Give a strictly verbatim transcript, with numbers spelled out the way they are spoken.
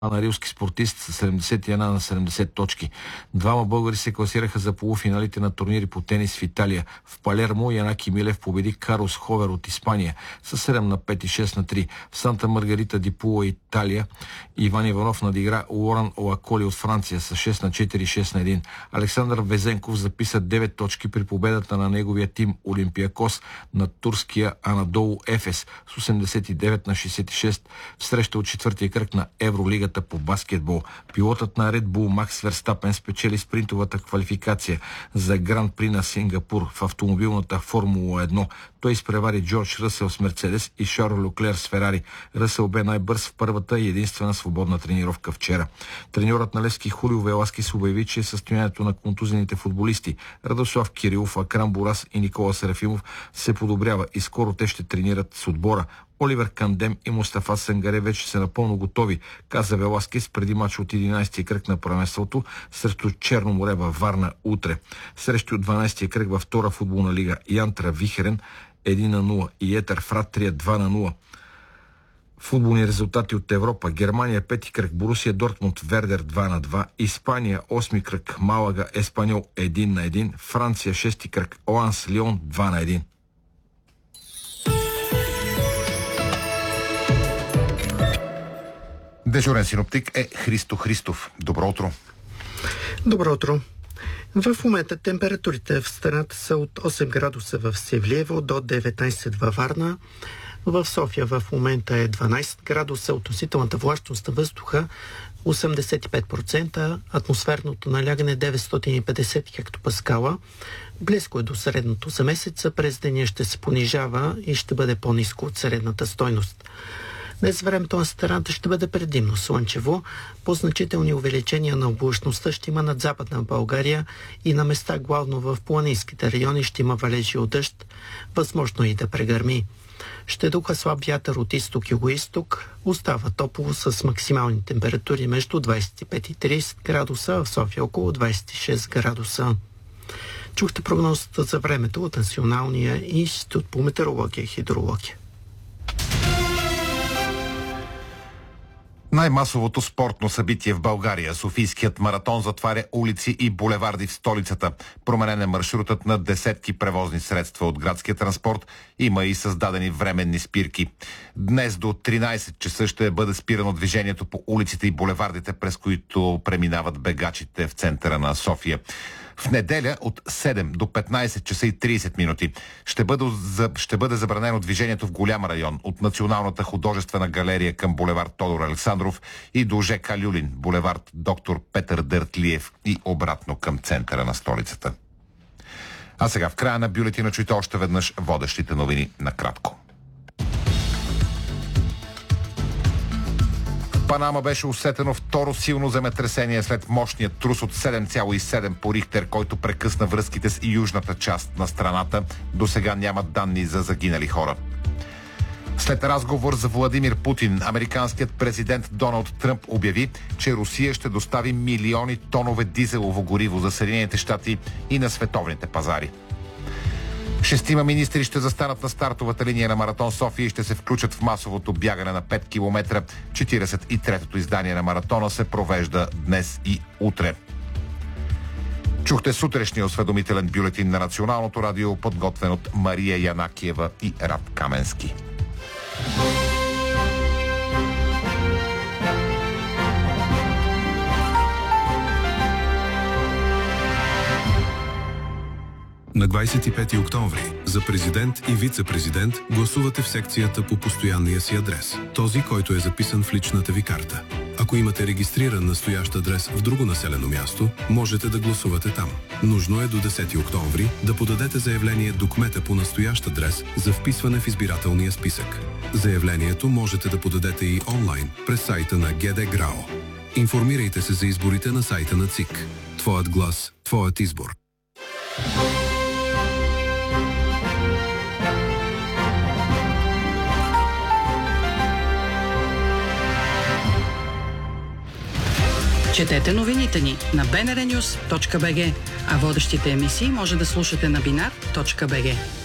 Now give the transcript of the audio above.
на рилски спортист с седемдесет и една на седемдесет точки. Двама българи се класираха за полуфиналите на турнири по тенис в Италия. В Палермо Янаки Милев победи Карлос Ховер от Испания с седем на пет и шест на три. В Санта Маргарита ди Пула, Италия, Иван Иванов надигра Лоран Олаколи от Франция с шест на четири и шест на един. Александър Везенков записа девет точки при победата на неговия тим Олимпиакос на турския Анадолу Ефес с осемдесет и девет на шейсет и шест в среща от четвъртия кръг на Евролигата по баскетбол. Пилотът на Red Bull Макс Верстапен спечели спринтовата квалификация за Гран При на Сингапур в автомобилната Формула едно. Той изпревари Джордж Ръсел с Мерцедес и Шарл Леклер с Ферари. Ръсел бе най-бърз в първата и единствена свободна тренировка вчера. Треньорът на Левски Хулио Веласкис обяви, че състоянието на контузените футболисти Радослав Кирилов, Акрам Бурас и Никола Серафимов се подобрява и скоро те ще тренират с отбора. Оливер Кандем и Мустафа Сенгаре вече са напълно готови, каза Веласкис преди мач от единайсетия кръг на първенството срещу Черно море във Варна утре. Срещу от дванайсетия кръг във втора футболна лига Янтра Вихерен едно на нула и Етър Фратрия два на нула. Футболни резултати от Европа. Германия пети кръг, Борусия Дортмунд Вердер два на два, Испания осми кръг, Малага Еспаньол един на един, Франция шести кръг, Ланс Лион два на един. Дежурен синоптик е Христо Христов. Добро утро. Добро утро. В момента температурите в страната са от осем градуса в Севлиево до деветнайсет във Варна. В София в момента е дванайсет градуса, относителната влажност на въздуха осемдесет и пет процента, атмосферното налягане деветстотин и петдесет хектопаскала. Близко е до средното за месеца, през деня ще се понижава и ще бъде по-ниско от средната стойност. Днес времето на страната ще бъде предимно слънчево. По-значителни увеличения на облачността ще има над Западна България и на места главно в планинските райони ще има валежи от дъжд, възможно и да прегърми. Ще духа слаб вятър от изток и югоизток. Остава топло с максимални температури между двайсет и пет и трийсет градуса, в София около двайсет и шест градуса. Чухте прогнозата за времето от Националния институт по метеорология и хидрология. Най-масовото спортно събитие в България, Софийският маратон, затваря улици и булеварди в столицата. Променен е маршрутът на десетки превозни средства от градския транспорт. Има и създадени временни спирки. Днес до тринайсет часа ще бъде спирано движението по улиците и булевардите, през които преминават бегачите в центъра на София. В неделя от седем до петнайсет часа и трийсет минути ще бъде, ще бъде забранено движението в голям район от Националната художествена галерия към булевард Тодор Александров и до ЖК Люлин, булевард Доктор Петър Дъртлиев и обратно към центъра на столицата. А сега в края на бюлетина чуйте още веднъж водещите новини накратко. Панама беше усетено второ силно земетресение след мощния трус от седем цяло и седем по Рихтер, който прекъсна връзките с южната част на страната. До сега няма данни за загинали хора. След разговор за Владимир Путин, американският президент Доналд Тръмп обяви, че Русия ще достави милиони тонове дизелово гориво за Съединените щати и на световните пазари. Шестима министри ще застанат на стартовата линия на Маратон София и ще се включат в масовото бягане на пет километра. четирийсет и третото издание на маратона се провежда днес и утре. Чухте сутрешния осведомителен бюлетин на Националното радио, подготвен от Мария Янакиева и Рад Каменски. На двайсет и пети октомври за президент и вице-президент гласувате в секцията по постоянния си адрес, този, който е записан в личната ви карта. Ако имате регистриран настоящ адрес в друго населено място, можете да гласувате там. Нужно е до десети октомври да подадете заявление до кмета по настоящ адрес за вписване в избирателния списък. Заявлението можете да подадете и онлайн през сайта на ГД ГРАО. Информирайте се за изборите на сайта на ЦИК. Твоят глас, твоят избор. Четете новините ни на би ен ар нюс точка би джи, а водещите емисии може да слушате на бинар точка би джи.